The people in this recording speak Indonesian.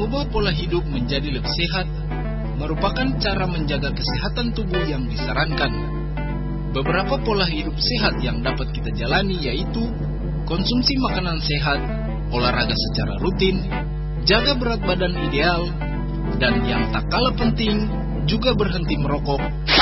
Mengubah pola hidup menjadi lebih sehat merupakan cara menjaga kesehatan tubuh yang disarankan. Beberapa pola hidup sehat yang dapat kita jalani yaitu konsumsi makanan sehat, olahraga secara rutin, jaga berat badan ideal, dan yang tak kalah penting juga berhenti merokok